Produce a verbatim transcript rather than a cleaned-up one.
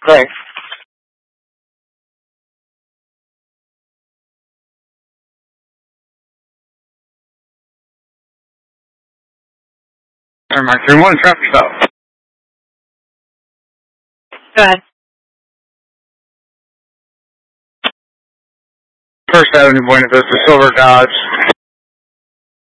Great. Mark three one, traffic stop. Go ahead. First Avenue, Buena Vista, Silver Dodge,